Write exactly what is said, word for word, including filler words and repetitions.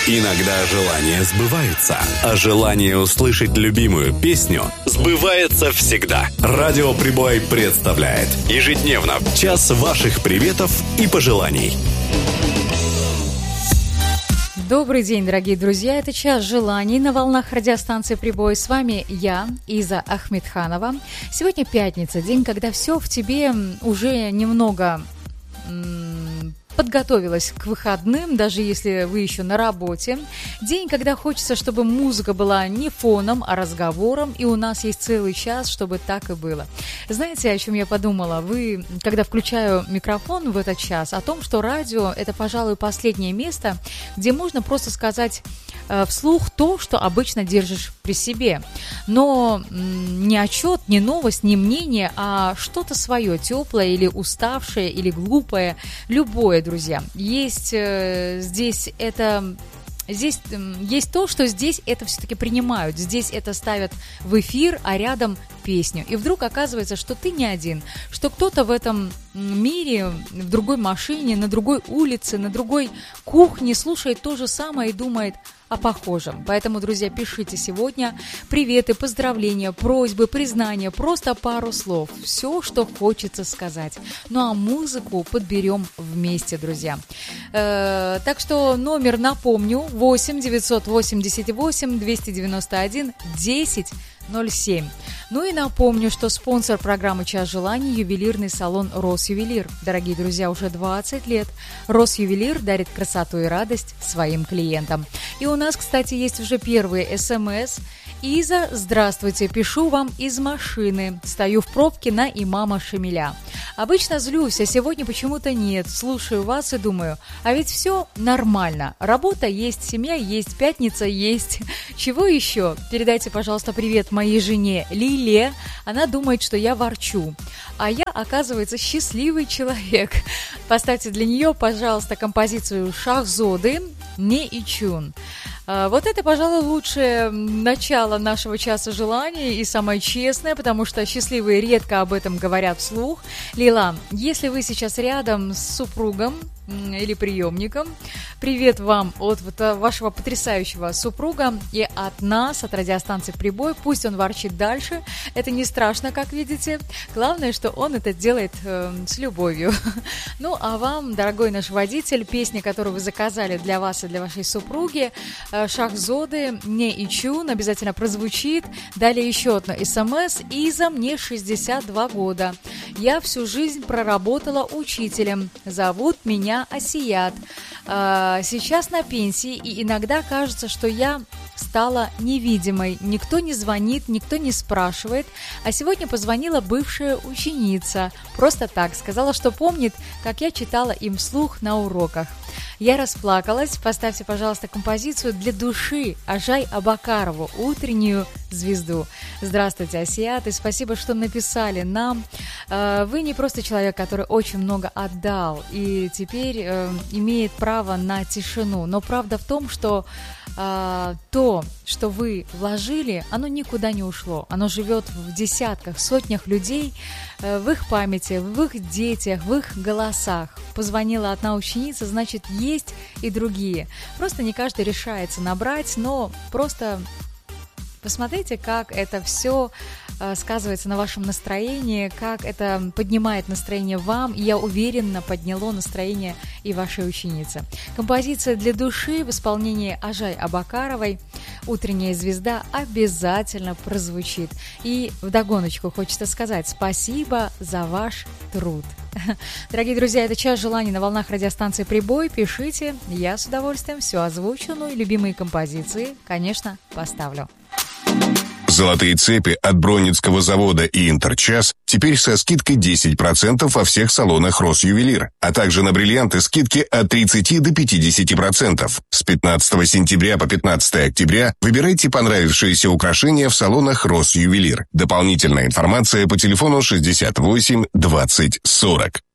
Иногда желания сбываются, а желание услышать любимую песню сбывается всегда. Радио Прибой представляет ежедневно час ваших приветов и пожеланий. Добрый день, дорогие друзья, это час желаний на волнах радиостанции «Прибой». С вами я, Иза Ахмедханова. Сегодня пятница, день, когда все в тебе уже немного м- подготовилась к выходным, даже если вы еще на работе. День, когда хочется, чтобы музыка была не фоном, а разговором, и у нас есть целый час, чтобы так и было. Знаете, о чем я подумала? Вы, когда включаю микрофон в этот час, о том, что радио – это, пожалуй, последнее место, где можно просто сказать э, вслух то, что обычно держишь при себе. Но м, не отчет, не новость, не мнение, а что-то свое, теплое или уставшее, или глупое, любое, друзья. Есть э, здесь это... Здесь э, есть то, что здесь это все-таки принимают, здесь это ставят в эфир, а рядом песню. И вдруг оказывается, что ты не один, что кто-то в этом мире, в другой машине, на другой улице, на другой кухне слушает то же самое и думает о похожем. Поэтому, друзья, пишите сегодня приветы, поздравления, просьбы, признания, просто пару слов. Все, что хочется сказать. Ну а музыку подберем вместе, друзья. Э, так что номер, напомню, восемь девятьсот восемьдесят восемь двести девяносто один десять ноль семь. Ну и напомню, что спонсор программы «Час желаний» – ювелирный салон «Росювелир». Дорогие друзья, уже двадцать лет «Росювелир» дарит красоту и радость своим клиентам. И у нас, кстати, есть уже первые СМС. Иза, здравствуйте, пишу вам из машины. Стою в пробке на имама Шамиля. Обычно злюсь, а сегодня почему-то нет. Слушаю вас и думаю, а ведь все нормально. Работа есть, семья есть, пятница есть. Чего еще? Передайте, пожалуйста, привет моей жене Лиле. Она думает, что я ворчу. А я, оказывается, счастливый человек. Поставьте для нее, пожалуйста, композицию Шахзоды «Не Ичун». Вот это, пожалуй, лучшее начало нашего часа желаний и самое честное, потому что счастливые редко об этом говорят вслух. Лила, если вы сейчас рядом с супругом или приемником, привет вам от вашего потрясающего супруга и от нас, от радиостанции «Прибой». Пусть он ворчит дальше, это не страшно, как видите. Главное, что он это делает э, с любовью. Ну, а вам, дорогой наш водитель, песня, которую вы заказали для вас и для вашей супруги, э, Шахзоды «Не Ичун», обязательно прозвучит. Далее еще одно СМС. Иза, мне шестьдесят два года. Я всю жизнь проработала учителем. Зовут меня Асият. Сейчас на пенсии, и иногда кажется, что я стала невидимой. Никто не звонит, никто не спрашивает. А сегодня позвонила бывшая ученица. Просто так. Сказала, что помнит, как я читала им вслух на уроках. Я расплакалась. Поставьте, пожалуйста, композицию для души Ажай Абакарову «Утреннюю звезду». Здравствуйте, Асият, и спасибо, что написали нам. Вы не просто человек, который очень много отдал и теперь э, имеет право на тишину. Но правда в том, что э, то, что вы вложили, оно никуда не ушло. Оно живет в десятках, сотнях людей, э, в их памяти, в их детях, в их голосах. Позвонила одна ученица, значит, есть и другие. Просто не каждый решается набрать, но просто посмотрите, как это все э, сказывается на вашем настроении, как это поднимает настроение вам, и я уверена, подняло настроение и вашей ученицы. Композиция для души в исполнении Ажай Абакаровой «Утренняя звезда» обязательно прозвучит. И вдогоночку хочется сказать спасибо за ваш труд. Дорогие друзья, это час желаний на волнах радиостанции «Прибой». Пишите, я с удовольствием все озвучу, ну и любимые композиции, конечно, поставлю. Золотые цепи от Бронницкого завода и Интерчас теперь со скидкой десять процентов во всех салонах Росювелир, а также на бриллианты скидки от тридцати до пятидесяти процентов. С пятнадцатого сентября по пятнадцатое октября выбирайте понравившиеся украшения в салонах Росювелир. Дополнительная информация по телефону шестьдесят восемь двадцать сорок.